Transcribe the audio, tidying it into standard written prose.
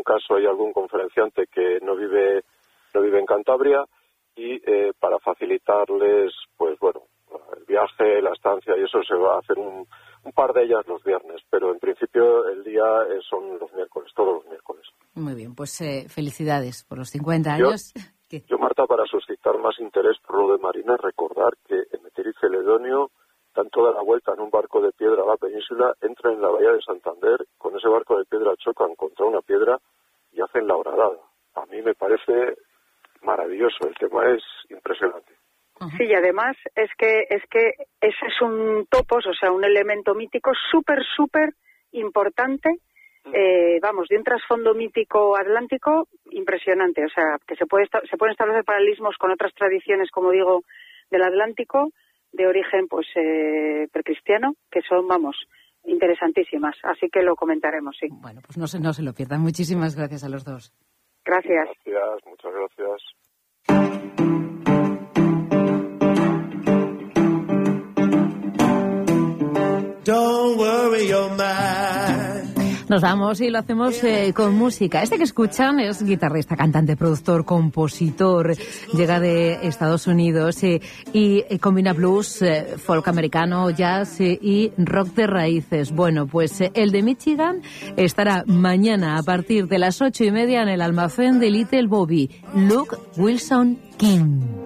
caso hay algún conferenciante que no vive en Cantabria, y para facilitarles, pues bueno, el viaje, la estancia, y eso se va a hacer un par de ellas los viernes, pero en principio el día son los miércoles, todos los miércoles. Muy bien, pues felicidades por los 50 años. Yo, Marta, para suscitar más interés por lo de Marina, recordar que Emeterio y Celedonio dan toda la vuelta en un barco de piedra a la península, entran en la bahía de Santander, con ese barco de piedra chocan contra una piedra y hacen la horadada. A mí me parece maravilloso, el tema es impresionante. Sí, y además es que ese es un topos, o sea, un elemento mítico súper importante, de un trasfondo mítico atlántico impresionante, o sea, que se pueden establecer paralelismos con otras tradiciones, como digo, del Atlántico, de origen pues precristiano, que son, interesantísimas, así que lo comentaremos, sí. Bueno, pues no se lo pierdan. Muchísimas gracias a los dos. Gracias. Muchas gracias. Don't worry your mind. Nos vamos y lo hacemos con música. Este que escuchan es guitarrista, cantante, productor, compositor. Llega de Estados Unidos y combina blues, folk americano, jazz y rock de raíces. Bueno, pues el de Michigan estará mañana a partir de las 8:30 en el almacén de Little Bobby. Luke Wilson King.